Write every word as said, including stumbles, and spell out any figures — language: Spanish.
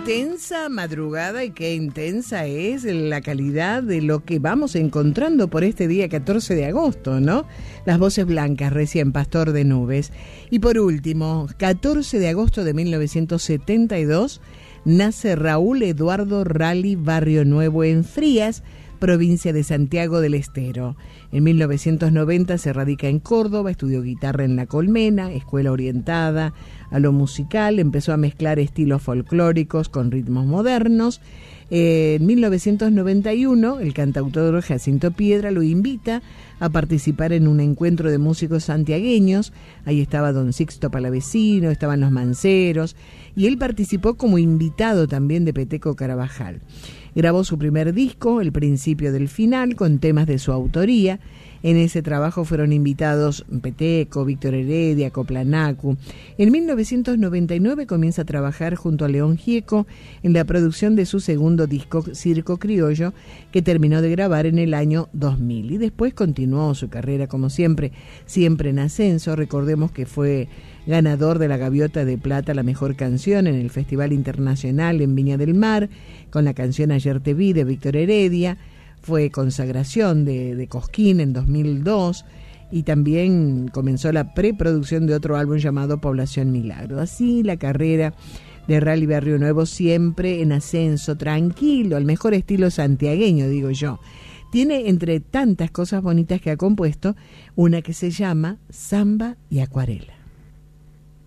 intensa madrugada y qué intensa es la calidad de lo que vamos encontrando por este día catorce de agosto, ¿no? Las voces blancas, recién Pastor de Nubes. Y por último, catorce de agosto de mil novecientos setenta y dos, nace Raúl Eduardo Ralli Barrio Nuevo en Frías, provincia de Santiago del Estero. En mil novecientos noventa se radica en Córdoba, estudió guitarra en La Colmena, escuela orientada a lo musical, empezó a mezclar estilos folclóricos con ritmos modernos. Eh, en mil novecientos noventa y uno, el cantautor Jacinto Piedra lo invita a participar en un encuentro de músicos santiagueños. Ahí estaba don Sixto Palavecino, estaban los Manceros, y él participó como invitado también de Peteco Carabajal. Grabó su primer disco, El Principio del Final, con temas de su autoría. En ese trabajo fueron invitados Peteco, Víctor Heredia, Coplanacu. En mil novecientos noventa y nueve comienza a trabajar junto a León Gieco en la producción de su segundo disco, Circo Criollo, que terminó de grabar en el año dos mil. Y después continuó su carrera, como siempre, siempre en ascenso. Recordemos que fue ganador de la Gaviota de Plata, la mejor canción, en el Festival Internacional en Viña del Mar, con la canción Ayer te vi de Víctor Heredia. Fue consagración de, de Cosquín en dos mil dos, y también comenzó la preproducción de otro álbum llamado Población Milagro. Así la carrera de Ralli Barrio Nuevo, siempre en ascenso, tranquilo, al mejor estilo santiagueño, digo yo. Tiene, entre tantas cosas bonitas que ha compuesto, una que se llama Samba y Acuarela.